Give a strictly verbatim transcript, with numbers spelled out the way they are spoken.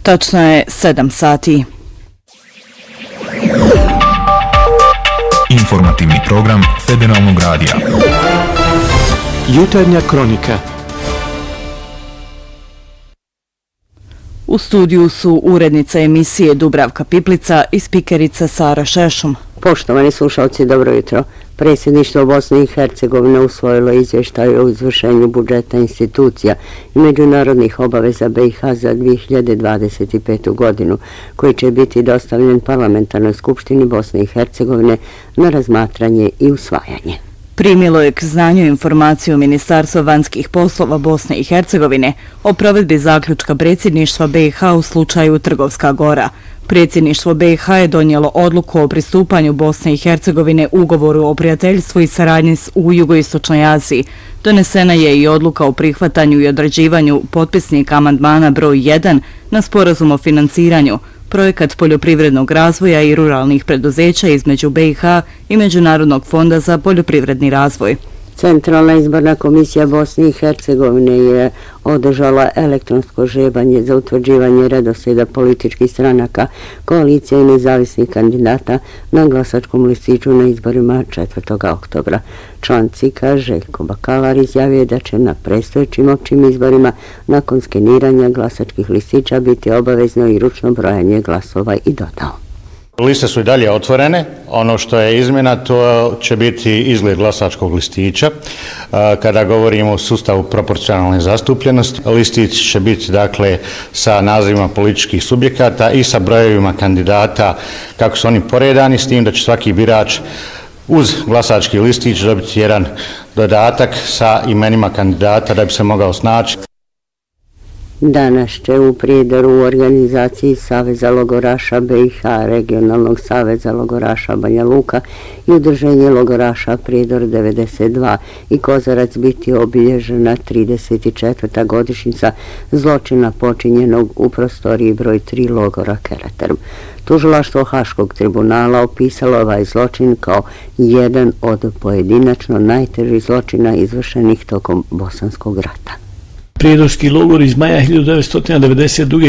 Tačno je sedam sati. Informativni program Federalnog radija. Jutarnja kronika. U studiju su urednica emisije Dubravka Piplica i spikerica Sara Šešum. Poštovani slušalci, dobro jutro. Predsjedništvo Bosne i Hercegovine usvojilo izvještaj o izvršenju budžeta institucija i međunarodnih obaveza B i H za dvije hiljade dvadeset petu. godinu, koji će biti dostavljen Parlamentarnoj skupštini Bosne i Hercegovine na razmatranje i usvajanje. Primilo je k znanju informaciju Ministarstva vanjskih poslova Bosne i Hercegovine o provedbi zaključka predsjedništva B i H u slučaju Trgovska Gora. Predsjedništvo B i H je donijelo odluku o pristupanju Bosne i Hercegovine ugovoru o prijateljstvu i saradnji u jugoistočnoj Aziji. Donesena je i odluka o prihvatanju i određivanju potpisnika amandmana broj jedan na sporazum o financiranju, projekat poljoprivrednog razvoja i ruralnih preduzeća između B i H i Međunarodnog fonda za poljoprivredni razvoj. Centralna izborna komisija Bosne i Hercegovine je održala elektronsko žrebanje za utvrđivanje redoslijeda političkih stranaka, koalicija i nezavisnih kandidata na glasačkom listiću na izborima četvrtog oktobra. Član C I K-a Željko Bakalar izjavio da će na predstojećim općim izborima nakon skeniranja glasačkih listića biti obavezno i ručno brojanje glasova i dodao. Liste su i dalje otvorene. Ono što je izmjena, to će biti izgled glasačkog listića. Kada govorimo o sustavu proporcionalne zastupljenosti, listić će biti dakle sa nazivima političkih subjekata i sa brojevima kandidata kako su oni poredani, s tim da će svaki birač uz glasački listić dobiti jedan dodatak sa imenima kandidata da bi se mogao snaći. Danas će u Prijedoru u organizaciji Saveza logoraša B i H, Regionalnog saveza logoraša Banja Luka i Udruženje logoraša Prijedor devedeset dva i Kozarac biti obilježena trideset četvrta godišnjica zločina počinjenog u prostoriji broj tri logora Karaterm. Tužilaštvo Haškog tribunala opisalo ovaj zločin kao jedan od pojedinačno najtežih zločina izvršenih tokom Bosanskog rata. Prijedorski logor iz maja hiljadu devetsto devedeset druge.